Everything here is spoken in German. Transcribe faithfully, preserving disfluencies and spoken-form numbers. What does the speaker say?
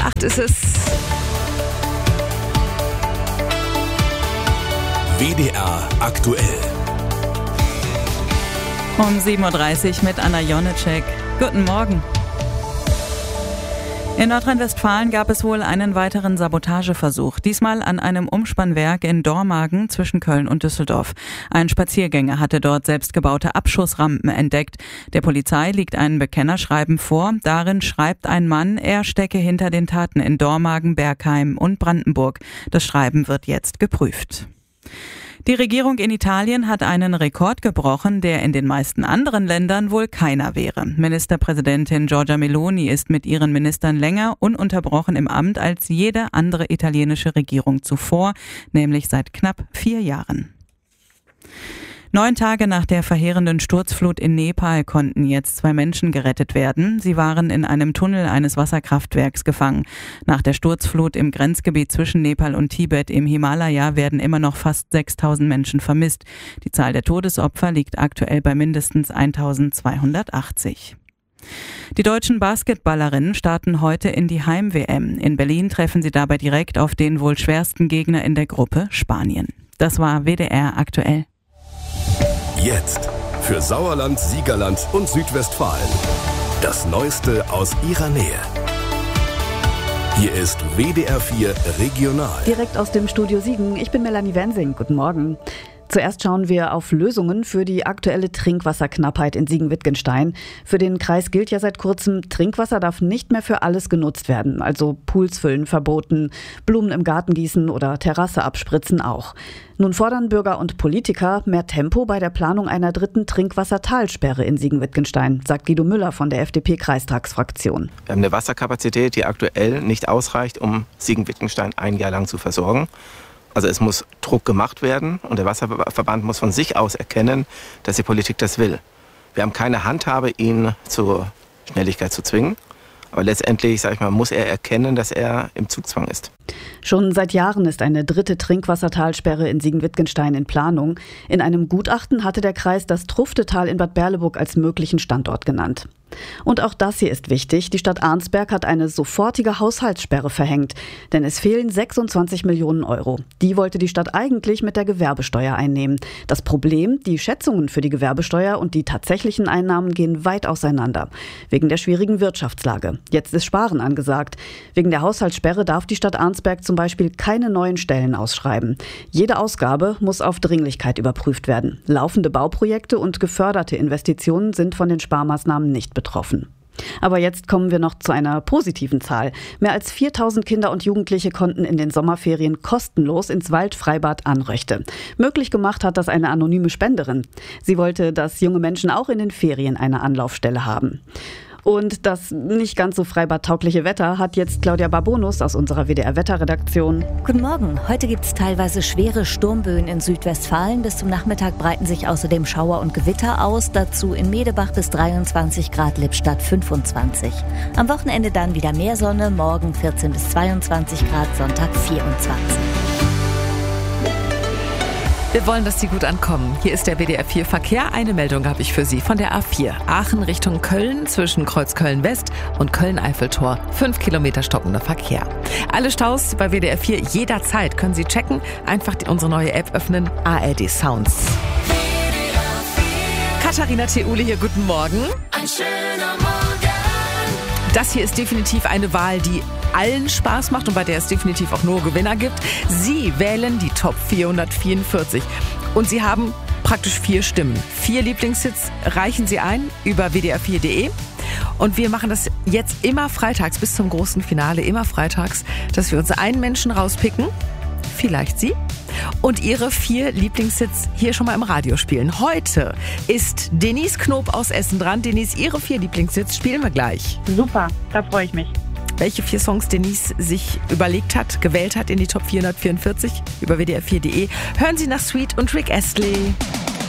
acht ist es. W D R aktuell. Um sieben Uhr dreißig mit Anna Jonitschek. Guten Morgen. In Nordrhein-Westfalen gab es wohl einen weiteren Sabotageversuch, diesmal an einem Umspannwerk in Dormagen zwischen Köln und Düsseldorf. Ein Spaziergänger hatte dort selbstgebaute Abschussrampen entdeckt. Der Polizei liegt ein Bekennerschreiben vor. Darin schreibt ein Mann, er stecke hinter den Taten in Dormagen, Bergheim und Brandenburg. Das Schreiben wird jetzt geprüft. Die Regierung in Italien hat einen Rekord gebrochen, der in den meisten anderen Ländern wohl keiner wäre. Ministerpräsidentin Giorgia Meloni ist mit ihren Ministern länger ununterbrochen im Amt als jede andere italienische Regierung zuvor, nämlich seit knapp vier Jahren. Neun Tage nach der verheerenden Sturzflut in Nepal konnten jetzt zwei Menschen gerettet werden. Sie waren in einem Tunnel eines Wasserkraftwerks gefangen. Nach der Sturzflut im Grenzgebiet zwischen Nepal und Tibet im Himalaya werden immer noch fast sechstausend Menschen vermisst. Die Zahl der Todesopfer liegt aktuell bei mindestens eintausendzweihundertachtzig. Die deutschen Basketballerinnen starten heute in die Heim-W M. In Berlin treffen sie dabei direkt auf den wohl schwersten Gegner in der Gruppe, Spanien. Das war W D R aktuell. Jetzt für Sauerland, Siegerland und Südwestfalen. Das Neueste aus ihrer Nähe. Hier ist W D R vier Regional. Direkt aus dem Studio Siegen. Ich bin Melanie Wensing. Guten Morgen. Zuerst schauen wir auf Lösungen für die aktuelle Trinkwasserknappheit in Siegen-Wittgenstein. Für den Kreis gilt ja seit kurzem, Trinkwasser darf nicht mehr für alles genutzt werden. Also Pools füllen verboten, Blumen im Garten gießen oder Terrasse abspritzen auch. Nun fordern Bürger und Politiker mehr Tempo bei der Planung einer dritten Trinkwassertalsperre in Siegen-Wittgenstein, sagt Guido Müller von der F D P-Kreistagsfraktion. Wir haben eine Wasserkapazität, die aktuell nicht ausreicht, um Siegen-Wittgenstein ein Jahr lang zu versorgen. Also es muss Druck gemacht werden und der Wasserverband muss von sich aus erkennen, dass die Politik das will. Wir haben keine Handhabe, ihn zur Schnelligkeit zu zwingen. Aber letztendlich, sag ich mal, muss er erkennen, dass er im Zugzwang ist. Schon seit Jahren ist eine dritte Trinkwassertalsperre in Siegen-Wittgenstein in Planung. In einem Gutachten hatte der Kreis das Truftetal in Bad Berleburg als möglichen Standort genannt. Und auch das hier ist wichtig. Die Stadt Arnsberg hat eine sofortige Haushaltssperre verhängt, denn es fehlen sechsundzwanzig Millionen Euro. Die wollte die Stadt eigentlich mit der Gewerbesteuer einnehmen. Das Problem, die Schätzungen für die Gewerbesteuer und die tatsächlichen Einnahmen gehen weit auseinander. Wegen der schwierigen Wirtschaftslage. Jetzt ist Sparen angesagt. Wegen der Haushaltssperre darf die Stadt Arnsberg zum Beispiel keine neuen Stellen ausschreiben. Jede Ausgabe muss auf Dringlichkeit überprüft werden. Laufende Bauprojekte und geförderte Investitionen sind von den Sparmaßnahmen nicht betroffen. Aber jetzt kommen wir noch zu einer positiven Zahl. Mehr als viertausend Kinder und Jugendliche konnten in den Sommerferien kostenlos ins Waldfreibad Anröchte. Möglich gemacht hat das eine anonyme Spenderin. Sie wollte, dass junge Menschen auch in den Ferien eine Anlaufstelle haben. Und das nicht ganz so freibadtaugliche Wetter hat jetzt Claudia Barbonus aus unserer W D R-Wetterredaktion. Guten Morgen. Heute gibt es teilweise schwere Sturmböen in Südwestfalen. Bis zum Nachmittag breiten sich außerdem Schauer und Gewitter aus. Dazu in Medebach bis dreiundzwanzig Grad, Lippstadt fünfundzwanzig. Am Wochenende dann wieder mehr Sonne. Morgen vierzehn bis zweiundzwanzig Grad, Sonntag vierundzwanzig. Wir wollen, dass Sie gut ankommen. Hier ist der W D R vier Verkehr. Eine Meldung habe ich für Sie von der A vier. Aachen Richtung Köln zwischen Kreuz Köln-West und Köln-Eiffeltor. Fünf Kilometer stockender Verkehr. Alle Staus bei W D R vier jederzeit können Sie checken. Einfach die, unsere neue App öffnen. A R D Sounds. Katharina Theule hier, guten Morgen. Ein schöner Morgen. Das hier ist definitiv eine Wahl, die allen Spaß macht und bei der es definitiv auch nur Gewinner gibt. Sie wählen die Top vierhundertvierundvierzig und Sie haben praktisch vier Stimmen. Vier Lieblingshits reichen Sie ein über w d r vier punkt d e und wir machen das jetzt immer freitags bis zum großen Finale, immer freitags, dass wir uns einen Menschen rauspicken, vielleicht Sie, und Ihre vier Lieblingshits hier schon mal im Radio spielen. Heute ist Denise Knob aus Essen dran. Denise, Ihre vier Lieblingshits spielen wir gleich. Super, da freue ich mich. Welche vier Songs Denise sich überlegt hat, gewählt hat in die Top vierhundertvierundvierzig über w d r vier punkt d e. Hören Sie nach Sweet und Rick Astley.